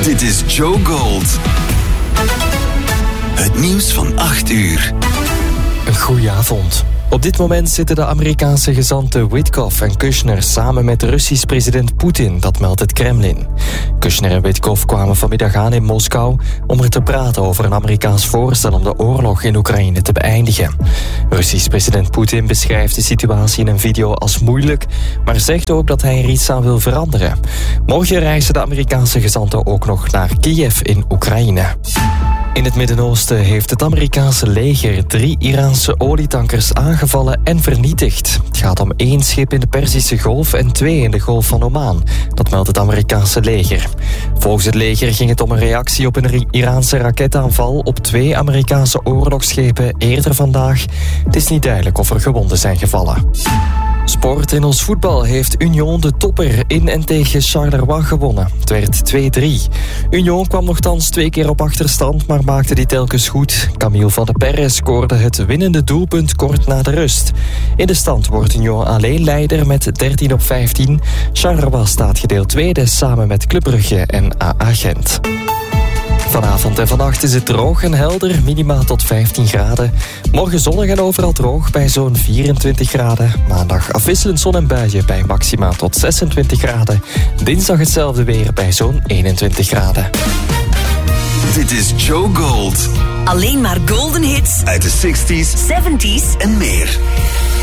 Dit is Joe Gold. Het nieuws van 8 uur. Een goeie avond. Op dit moment zitten de Amerikaanse gezanten Witkoff en Kushner samen met Russisch president Poetin, dat meldt het Kremlin. Kushner en Witkoff kwamen vanmiddag aan in Moskou om er te praten over een Amerikaans voorstel om de oorlog in Oekraïne te beëindigen. Russisch president Poetin beschrijft de situatie in een video als moeilijk, maar zegt ook dat hij er iets aan wil veranderen. Morgen reizen de Amerikaanse gezanten ook nog naar Kiev in Oekraïne. In het Midden-Oosten heeft het Amerikaanse leger 3 Iraanse olietankers aangevallen en vernietigd. Het gaat om 1 schip in de Perzische Golf en 2 in de Golf van Oman. Dat meldt het Amerikaanse leger. Volgens het leger ging het om een reactie op een Iraanse raketaanval op 2 Amerikaanse oorlogsschepen eerder vandaag. Het is niet duidelijk of er gewonden zijn gevallen. Sport. In ons voetbal heeft Union de topper in en tegen Charleroi gewonnen. Het werd 2-3. Union kwam nogthans 2 keer op achterstand, maar maakte die telkens goed. Camille van der Perre scoorde het winnende doelpunt kort na de rust. In de stand wordt Union alleen leider met 13 op 15. Charleroi staat gedeeld tweede samen met Club Brugge en AA Gent. Vanavond en vannacht is het droog en helder, minima tot 15 graden. Morgen zonnig en overal droog bij zo'n 24 graden. Maandag afwisselend zon en buien bij maxima tot 26 graden. Dinsdag hetzelfde weer bij zo'n 21 graden. Dit is Joe Gold. Alleen maar golden hits Uit de 60s, 70s en meer.